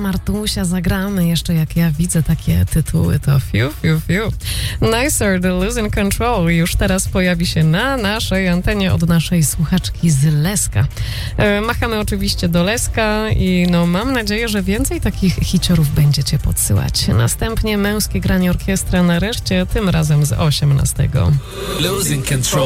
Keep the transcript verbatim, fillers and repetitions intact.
Martusia zagramy. Jeszcze jak ja widzę takie tytuły, to fiu, fiu, fiu. Nicer, The Losing Control już teraz pojawi się na naszej antenie od naszej słuchaczki z Leska. E, machamy oczywiście do Leska i no mam nadzieję, że więcej takich hiciorów będziecie podsyłać. Następnie męskie granie orkiestra nareszcie, tym razem z osiemnastego. Losing Control.